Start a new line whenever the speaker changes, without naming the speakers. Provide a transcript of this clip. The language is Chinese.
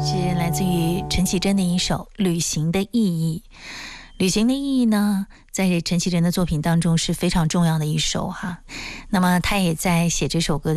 是来自于陈绮贞的一首《旅行的意义》。旅行的意义呢，在陈绮贞的作品当中是非常重要的一首哈。那么她也在写这首歌的